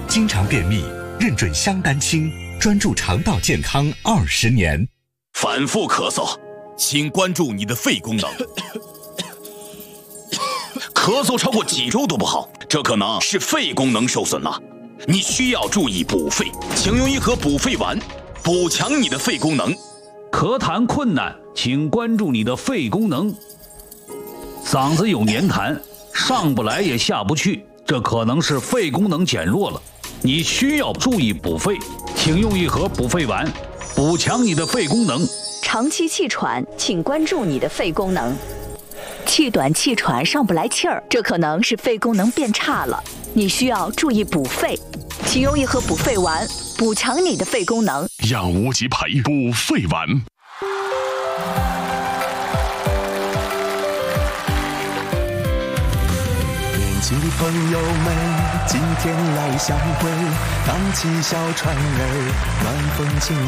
经常便秘，认准香丹清，专注肠道健康20年。 反复咳嗽，请关注你的肺功能。咳嗽超过几周都不好，这可能是肺功能受损了。你需要注意补肺，请用一盒补肺丸，补强你的肺功能。 咳痰困难，请关注你的肺功能。嗓子有黏痰，上不来也下不去，这可能是肺功能减弱了。你需要注意补肺，请用一盒补肺丸，补强你的肺功能。 长期气喘，请关注你的肺功能。气短气喘上不来气儿，这可能是肺功能变差了，你需要注意补肺，请用一盒补肺丸，补强你的肺功能。 养无极培补肺丸。 年轻的朋友们，今天来相会，荡起小船儿，暖风轻